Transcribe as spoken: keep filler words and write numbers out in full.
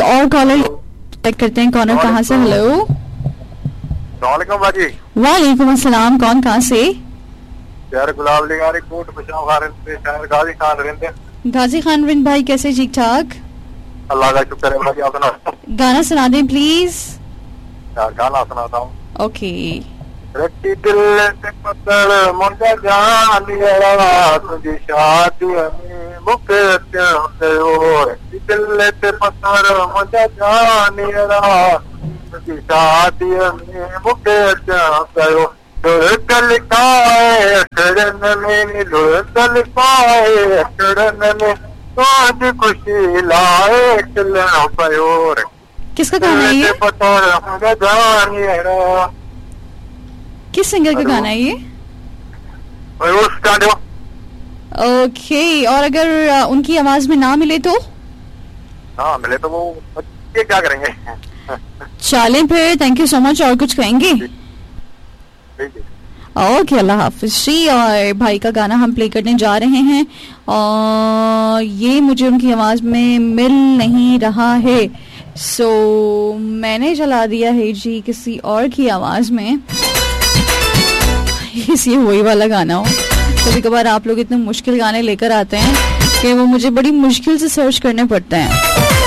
और collar check करते हैं, कौन कहाँ से। हेलो बाजी। वालेकुम अस्सलाम, कौन कहाँ से? यार गुलाब लिगारी कोट बचाओ शायर गाजी खान रिंद। गाजी खान रिंद भाई, कैसे? ठीक ठाक, अल्लाह का शुक्र है भाई। आप सुना, गाना सुना दें प्लीज। यार गाना सुनाता हूँ। ओके। रखी दिल से पत्थर मुंडा जानिया तुझी शादी में मुके हो। रखी दिल से पत्थर मुंडा जानिया तुझी शादी में मुके हो। लुढ़क लिखा है अखड़न में, लुढ़क लिखा है अखड़न में, तो आज खुशी लाए चलना पयो। किसका गाना है ये? पत्थर मुंडा जानिया, किस सिंगर का गाना है ये? ओके। और अगर आ, उनकी आवाज में ना मिले तो? हाँ मिले तो वो ये क्या करेंगे? चलें फिर, थैंक यू सो मच। और कुछ कहेंगे? ओके, अल्लाह हाफिज जी। और भाई का गाना हम प्ले करने जा रहे हैं और ये मुझे उनकी आवाज में मिल नहीं रहा है, सो मैंने चला दिया है जी किसी और की आवाज में। ये वही वाला गाना हो। कभी कभार आप लोग इतने मुश्किल गाने लेकर आते हैं कि वो मुझे बड़ी मुश्किल से सर्च करने पड़ते हैं।